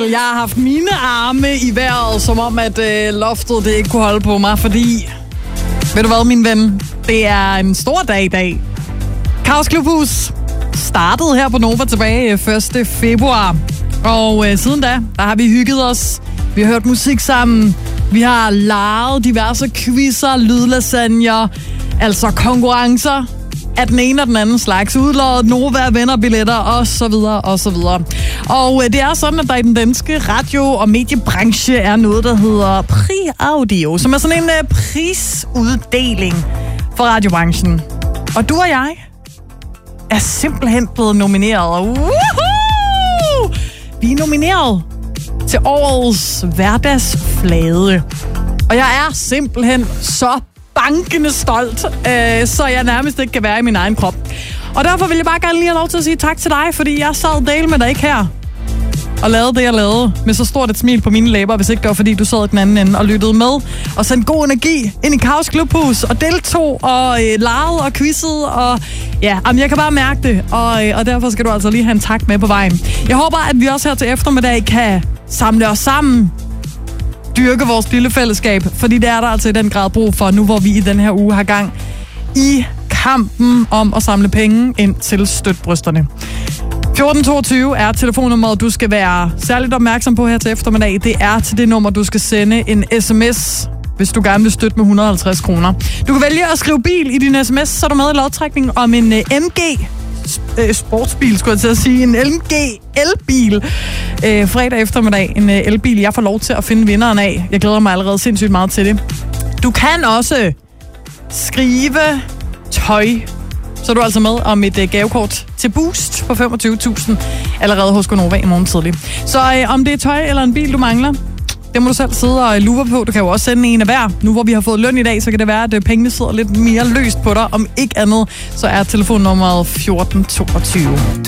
Jeg har haft mine arme i vejret, som om at loftet det ikke kunne holde på mig, fordi... Ved du hvad, min ven? Det er en stor dag i dag. Kaos Klubhus startede her på Nova tilbage 1. februar. Og siden da, der har vi hygget os. Vi har hørt musik sammen. Vi har leget diverse quizzer, lydlasagner, altså konkurrencer af den ene og den anden slags. Udlådet Nova, vennerbilletter og så videre og så videre. Og det er sådan, at der i den danske radio- og mediebranche er noget, der hedder Prix Audio, som er sådan en prisuddeling for radiobranchen. Og du og jeg er simpelthen blevet nomineret. Woohoo! Vi er nomineret til årets hverdagsflade. Og jeg er simpelthen så bankende stolt, så jeg nærmest ikke kan være i min egen krop. Og derfor vil jeg bare gerne lige have lov til at sige tak til dig, fordi jeg sad dale med dig ikke her og lavede det, jeg lavede, med så stort et smil på mine læber, hvis ikke det var, fordi du sad i den anden ende og lyttede med, og sendte god energi ind i Kaos Klubhus, og deltog, og legede og quizzede, og ja, jeg kan bare mærke det, og derfor skal du altså lige have en tak med på vejen. Jeg håber, at vi også her til eftermiddag kan samle os sammen, dyrke vores lille fællesskab, fordi det er der altså i den grad brug for, nu hvor vi i den her uge har gang i kampen om at samle penge ind til støtbrysterne. 1422 er telefonnummeret, du skal være særligt opmærksom på her til eftermiddag. Det er til det nummer, du skal sende en sms, hvis du gerne vil støtte med 150 kroner. Du kan vælge at skrive bil i din sms, så er du med i lodtrækningen om en MG sportsbil, skulle jeg til at sige. En LG elbil. Fredag eftermiddag. En elbil, jeg får lov til at finde vinderen af. Jeg glæder mig allerede sindssygt meget til det. Du kan også skrive tøj. Så er du altså med om et gavekort til Boost på 25.000 allerede hos Gonova i morgen tidlig. Så om det er tøj eller en bil, du mangler, det må du selv sidde og lure på. Du kan jo også sende en af hver. Nu hvor vi har fået løn i dag, så kan det være, at pengene sidder lidt mere løst på dig. Om ikke andet, så er telefonnummeret 1422.